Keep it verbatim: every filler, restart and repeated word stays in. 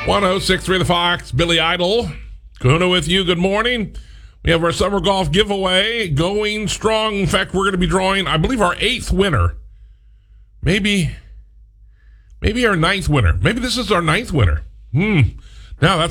one oh six point three The Fox, Billy Idol. Kahuna with you. Good morning. We have our summer golf giveaway going strong. In fact, we're going to be drawing, I believe, our eighth winner. Maybe, maybe our ninth winner. Maybe this is our ninth winner. Hmm. Now, that's